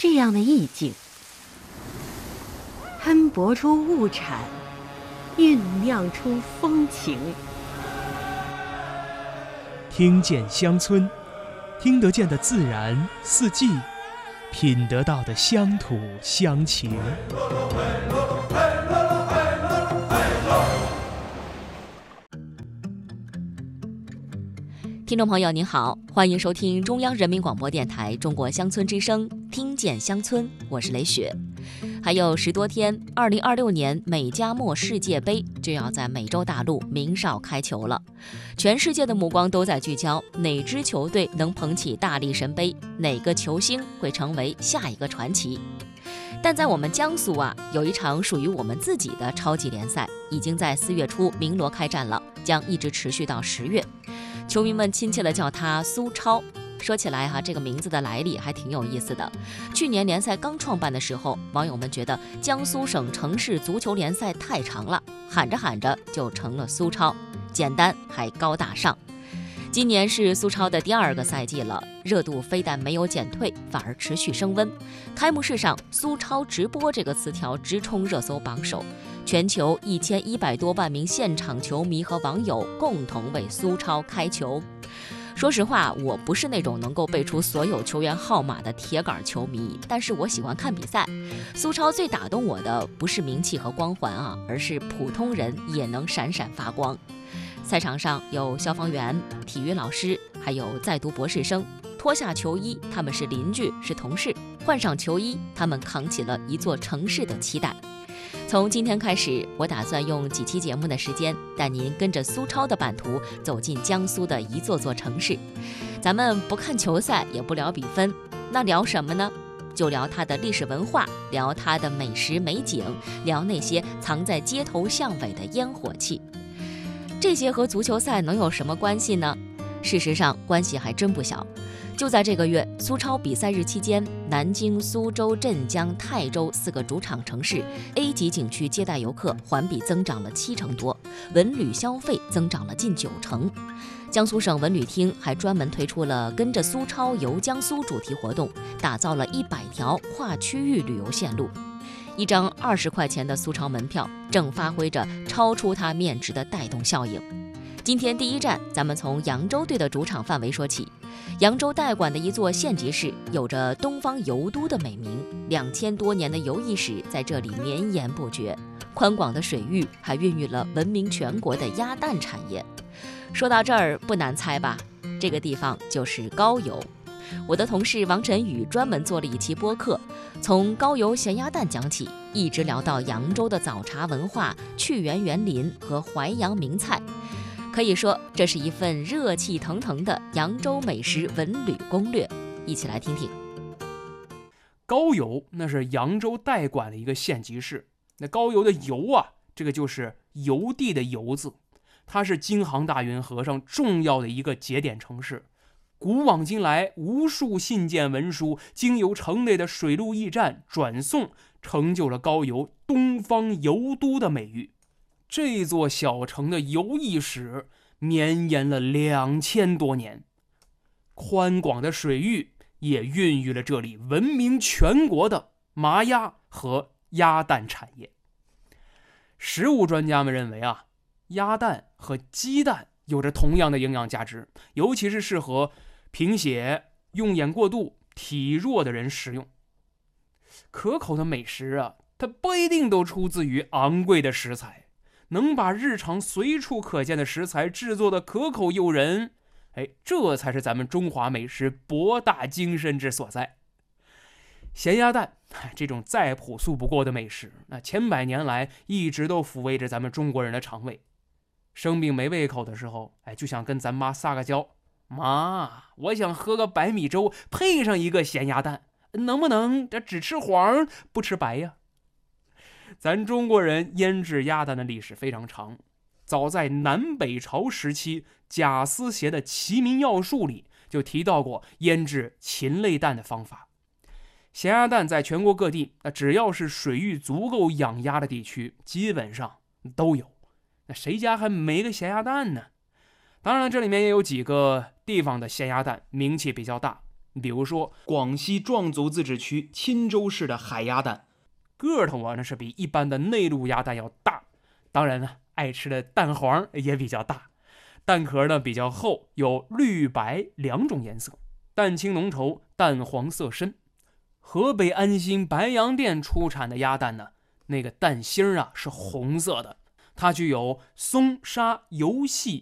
这样的意境，喷薄出物产，酝酿出风情。 听见乡村，听得见的自然四季，品得到的乡土乡情。 听众朋友您好，欢迎收听中央人民广播电台中国乡村之声，听见乡村，我是雷雪。还有10多天，2026年美加墨世界杯就要在美洲大陆鸣哨开球了。全世界的目光都在聚焦哪支球队能捧起大力神杯，哪个球星会成为下一个传奇。但在我们江苏有一场属于我们自己的超级联赛，已经在4月初鸣锣开战了，将一直持续到10月。球迷们亲切地叫它苏超。说起来这个名字的来历还挺有意思的。去年联赛刚创办的时候，网友们觉得江苏省城市足球联赛太长了，喊着喊着就成了苏超，简单还高大上。今年是苏超的第2个赛季了，热度非但没有减退，反而持续升温。开幕式上，苏超直播这个词条直冲热搜榜首，全球1100多万名现场球迷和网友共同为苏超开球。说实话，我不是那种能够背出所有球员号码的铁杆球迷，但是我喜欢看比赛。苏超最打动我的不是名气和光环而是普通人也能闪闪发光。赛场上有消防员、体育老师，还有在读博士生。脱下球衣，他们是邻居，是同事；换上球衣，他们扛起了一座城市的期待。从今天开始，我打算用几期节目的时间，带您跟着苏超的版图走进江苏的一座座城市。咱们不看球赛，也不聊比分，那聊什么呢？就聊它的历史文化，聊它的美食美景，聊那些藏在街头巷尾的烟火气。这些和足球赛能有什么关系呢？事实上，关系还真不小。就在这个月，苏超比赛日期间，南京、苏州、镇江、泰州4个主场城市 A 级景区接待游客环比增长了70%多，文旅消费增长了近90%。江苏省文旅厅还专门推出了跟着苏超游江苏主题活动，打造了100条跨区域旅游线路。一张20块钱的苏超门票正发挥着超出它面值的带动效应。今天第一站，咱们从扬州队的主场范围说起。扬州代管的一座县级市，有着东方游都的美名，2000多年的游艺史在这里绵延不绝。宽广的水域还孕育了闻名全国的鸭蛋产业。说到这儿，不难猜吧？这个地方就是高邮。我的同事王晨宇专门做了一期播客，从高邮咸鸭蛋讲起，一直聊到扬州的早茶文化、趣园园林和淮扬名菜。可以说，这是一份热气腾腾的扬州美食文旅攻略，一起来听听。 高邮那是扬州代管的一个县级市，那高邮的邮这个就是邮递的邮字，它是京杭大运河上重要的一个节点城市。古往今来，无数信件文书经由城内的水陆驿站转送，成就了高邮东方邮都的美誉。这座小城的游艺史绵延了2000多年，宽广的水域也孕育了这里闻名全国的麻鸭和鸭蛋产业。食物专家们认为鸭蛋和鸡蛋有着同样的营养价值，尤其是适合贫血、用眼过度、体弱的人食用。可口的美食它不一定都出自于昂贵的食材，能把日常随处可见的食材制作的可口诱人，这才是咱们中华美食博大精深之所在。咸鸭蛋这种再朴素不过的美食，那千百年来一直都抚慰着咱们中国人的肠胃。生病没胃口的时候，就想跟咱妈撒个娇，妈，我想喝个白米粥，配上一个咸鸭蛋，能不能这只吃黄不吃白呀？咱中国人腌制鸭蛋的历史非常长，早在南北朝时期，贾思勰的《齐民要术》里就提到过腌制禽类蛋的方法。咸鸭蛋在全国各地，只要是水域足够养鸭的地区，基本上都有。那谁家还没个咸鸭蛋呢？当然这里面也有几个地方的咸鸭蛋名气比较大， 比如说广西壮族自治区钦州市的海鸭蛋，个头啊那是比一般的内陆鸭蛋要大，当然呢，爱吃的蛋黄也比较大，蛋壳呢比较厚，有绿白两种颜色，蛋清浓稠，蛋黄色深。河北安新白洋淀出产的鸭蛋呢，那个蛋芯啊是红色的，它具有松沙油细